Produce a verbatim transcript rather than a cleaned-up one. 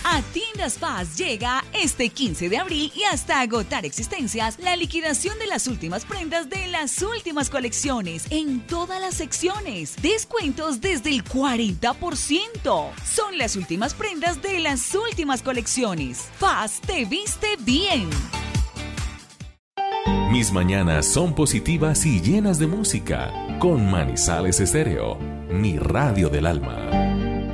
A Tiendas Paz llega este quince de abril y hasta agotar existencias la liquidación de las últimas prendas de las últimas colecciones en todas las secciones. Descuentos desde el cuarenta por ciento. Son las últimas prendas de las últimas colecciones. Paz te viste bien. Mis mañanas son positivas y llenas de música. Con Manizales Estéreo, mi radio del alma.